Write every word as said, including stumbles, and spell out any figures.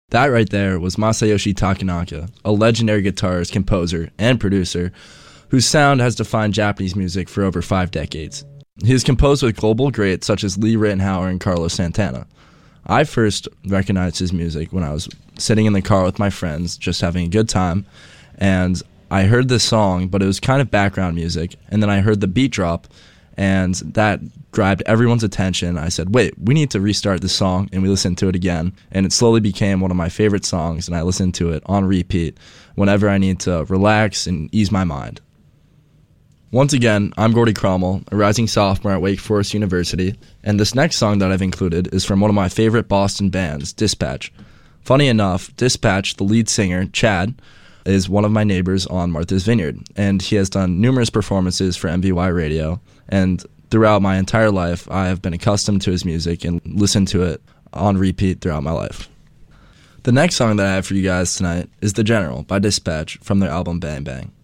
That right there was Masayoshi Takanaka, a legendary guitarist, composer, and producer whose sound has defined Japanese music for over five decades. He has composed with global greats such as Lee Rittenhauer and Carlos Santana. I first recognized his music when I was sitting in the car with my friends, just having a good time, and I heard this song, but it was kind of background music, and then I heard the beat drop, and that grabbed everyone's attention. I said, wait, we need to restart this song, and we listened to it again, and it slowly became one of my favorite songs, and I listened to it on repeat whenever I need to relax and ease my mind. Once again, I'm Gordy Cromwell, a rising sophomore at Wake Forest University, and this next song that I've included is from one of my favorite Boston bands, Dispatch. Funny enough, Dispatch, the lead singer, Chad, is one of my neighbors on Martha's Vineyard, and he has done numerous performances for M V Y Radio, and throughout my entire life, I have been accustomed to his music and listened to it on repeat throughout my life. The next song that I have for you guys tonight is The General by Dispatch from their album Bang Bang.